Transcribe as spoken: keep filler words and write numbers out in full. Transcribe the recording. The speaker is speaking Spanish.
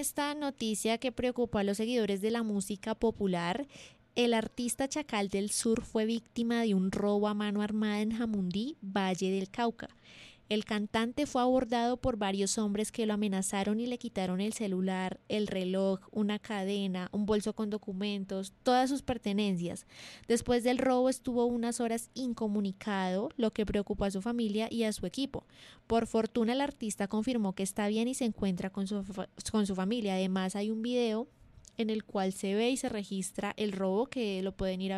esta noticia que preocupó a los seguidores de la música popular. El artista Chacal del Sur fue víctima de un robo a mano armada en Jamundí, Valle del Cauca. El cantante fue abordado por varios hombres que lo amenazaron y le quitaron el celular, el reloj, una cadena, un bolso con documentos, todas sus pertenencias. Después del robo estuvo unas horas incomunicado, lo que preocupó a su familia y a su equipo. Por fortuna el artista confirmó que está bien y se encuentra con su, con su familia. Además hay un video en el cual se ve y se registra el robo que lo pueden ir a